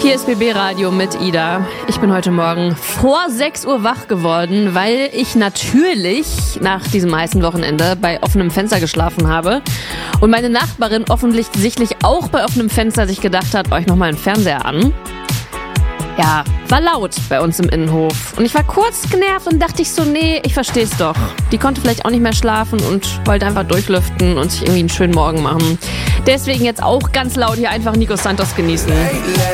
Hier ist BB Radio mit Ida. Ich bin heute Morgen vor 6 Uhr wach geworden, weil ich natürlich nach diesem heißen Wochenende bei offenem Fenster geschlafen habe. Und meine Nachbarin offensichtlich auch bei offenem Fenster sich gedacht hat, euch nochmal einen Fernseher an. Ja, war laut bei uns im Innenhof. Und ich war kurz genervt und dachte ich so, nee, ich versteh's doch. Die konnte vielleicht auch nicht mehr schlafen und wollte einfach durchlüften und sich irgendwie einen schönen Morgen machen. Deswegen jetzt auch ganz laut hier einfach Nico Santos genießen.